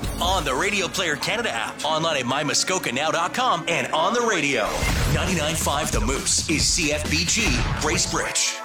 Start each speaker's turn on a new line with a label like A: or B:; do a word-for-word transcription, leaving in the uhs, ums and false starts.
A: On the Radio Player Canada app, online at my muskoka now dot com, and on the radio. ninety-nine point five The Moose is C F B G Bracebridge.